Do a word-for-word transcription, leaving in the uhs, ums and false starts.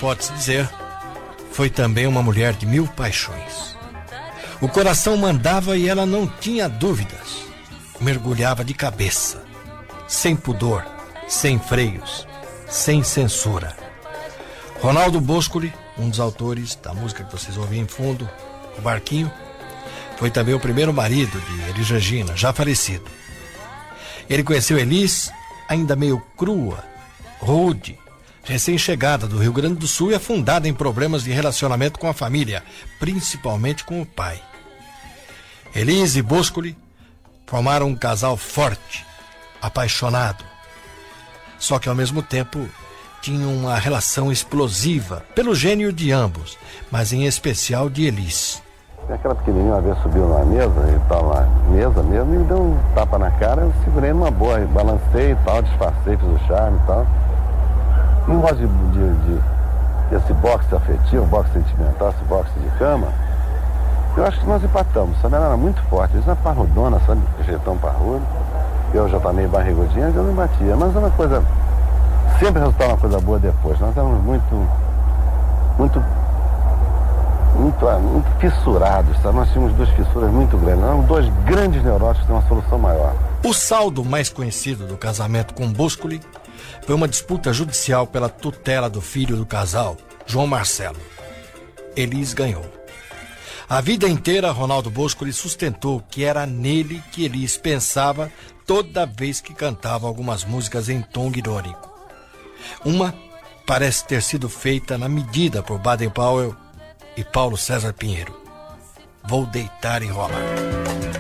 pode-se dizer, foi também uma mulher de mil paixões. O coração mandava e ela não tinha dúvidas. Mergulhava de cabeça, sem pudor, sem freios, sem censura. Ronaldo Boscoli, um dos autores da música que vocês ouviram em fundo, O Barquinho, foi também o primeiro marido de Elis Regina, já falecido. Ele conheceu Elis ainda meio crua, rude, recém-chegada do Rio Grande do Sul e afundada em problemas de relacionamento com a família, principalmente com o pai. Elis e Boscoli formaram um casal forte, apaixonado. Só que ao mesmo tempo tinham uma relação explosiva pelo gênio de ambos, mas em especial de Elis. Aquela pequenininha uma vez subiu numa mesa, e estava na mesa mesmo, e me deu um tapa na cara, eu segurei numa boa, balancei e tal, disfarcei, fiz o charme e tal. Não gosto de, de, de, desse boxe afetivo, boxe sentimental, esse boxe de cama. Eu acho que nós empatamos, sabe? Ela era muito forte, eles eram parrudona, sabe? Jeitão parrudo. Eu já estava meio barrigudinha, eu não batia, mas é uma coisa, sempre resultava uma coisa boa depois. Nós éramos muito, muito, muito, muito fissurados, sabe? Nós tínhamos duas fissuras muito grandes, eram dois grandes neuróticos, tem uma solução maior. O saldo mais conhecido do casamento com Boscoli foi uma disputa judicial pela tutela do filho do casal, João Marcelo. Elis ganhou. A vida inteira, Ronaldo Boscoli sustentou que era nele que Elis pensava toda vez que cantava algumas músicas em tom irônico. Uma parece ter sido feita na medida por Baden Powell e Paulo César Pinheiro. Vou deitar e rolar.